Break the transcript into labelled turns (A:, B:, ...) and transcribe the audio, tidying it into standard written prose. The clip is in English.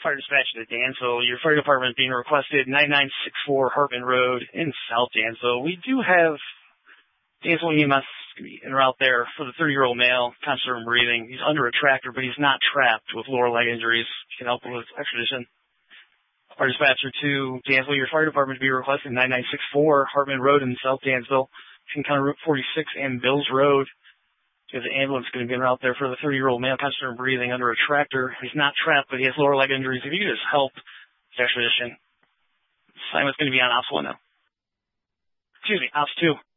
A: Fire dispatch to Dansville. Your fire department being requested 9964 Hartman Road in South Dansville. We do have Dansville EMS en route there for the 30-year-old male, conscious of breathing. He's under a tractor, but he's not trapped with lower leg injuries. Can help with extradition. Fire dispatcher to Dansville. Your fire department to be requested 9964 Hartman Road in South Dansville. King County Route 46 and Bills Road. There's an ambulance going to be out there for the 30-year-old male, conscious of breathing under a tractor. He's not trapped, but he has lower leg injuries. If you could just help with extradition. Assignment's going to be on Ops 1 now. Excuse me, Ops 2.